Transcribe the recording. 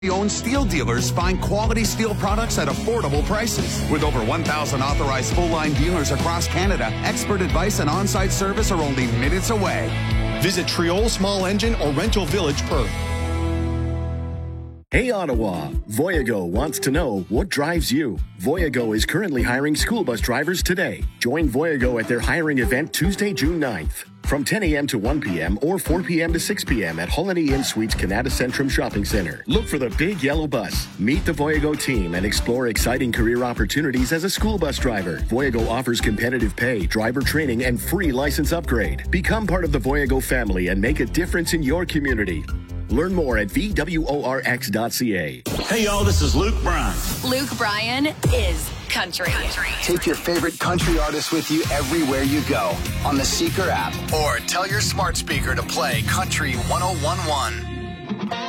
Owned steel dealers find quality steel products at affordable prices. With over 1,000 authorized full-line dealers across Canada, expert advice and on-site service are only minutes away. Visit Triol Small Engine or Rental Village Perth. Hey Ottawa, Voyago wants to know what drives you. Voyago is currently hiring school bus drivers today. Join Voyago at their hiring event Tuesday, June 9th. From 10 a.m. to 1 p.m. or 4 p.m. to 6 p.m. at Holiday Inn Suites Canada Centrum Shopping Centre. Look for the big yellow bus. Meet the Voyago team and explore exciting career opportunities as a school bus driver. Voyago offers competitive pay, driver training, and free license upgrade. Become part of the Voyago family and make a difference in your community. Learn more at VWORX.ca. Hey, y'all, this is Luke Bryan. Luke Bryan is country. Take your favorite country artist with you everywhere you go on the Seeker app. Or tell your smart speaker to play Country 1011.